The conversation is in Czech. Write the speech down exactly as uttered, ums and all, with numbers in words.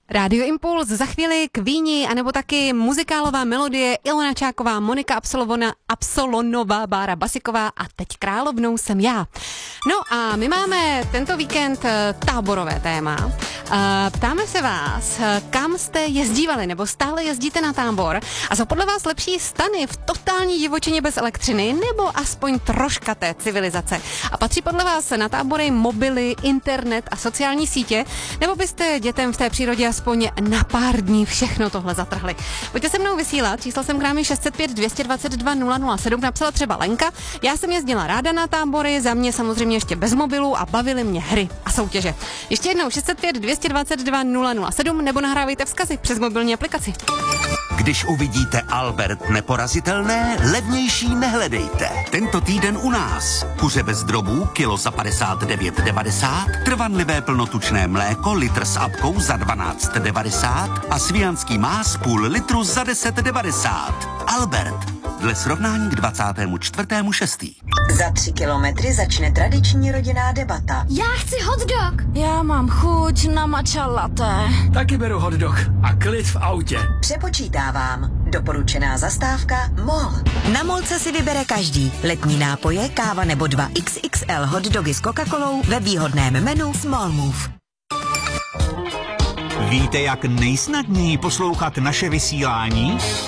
Rádio Impuls, za chvíli k víni, anebo taky muzikálová melodie Ilona Čáková, Monika Absolovona, Absolonová, Bára Basiková a teď královnou jsem já. No a my máme tento víkend táborové téma. Ptáme se vás, kam jste jezdívali, nebo stále jezdíte na tábor a jsou podle vás lepší stany v totální divočině bez elektřiny, nebo aspoň troška té civilizace. A patří podle vás na tábory mobily, internet a sociální sítě, nebo byste dětem v té přírodě aspoň na pár dní všechno tohle zatrhli. Pojďte se mnou vysílat, číslo jsem k námi šest set pět, dvě dva dva, nula nula sedm, napsala třeba Lenka. Já jsem jezdila ráda na tábory, za mě samozřejmě ještě bez mobilu a bavily mě hry a soutěže. Ještě jednou šest set pět, dvě dva dva, nula nula sedm nebo nahrávejte vzkazy přes mobilní aplikaci. Když uvidíte Albert neporazitelné, levnější nehledejte. Tento týden u nás. Kuře bez drobů, kilo za padesát devět devadesát, trvanlivé plnotučné mléko, litr s apkou za dvanáct devadesát a svijanský más půl litru za deset devadesát. Albert. Dle srovnání k dvacátému čtvrtému šestý Za tři kilometry začne tradiční rodinná debata. Já chci hot dog. Já mám chuť na matcha latte. Taky beru hot dog a klid v autě. Přepočítávám. Doporučená zastávka MOL. Na MOLce si vybere každý. Letní nápoje, káva nebo dva X X L hot dogy s Coca-Colou ve výhodném menu Small Move. Víte, jak nejsnadněji poslouchat naše vysílání?